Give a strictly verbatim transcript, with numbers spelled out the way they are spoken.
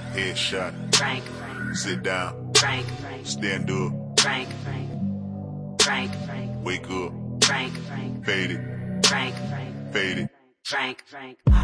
Headshot. Frank. Sit down. Frank. Stand up. Frank. Frank. Wake up. Frank. Fade it. Frank. Fade it. Frank. Frank.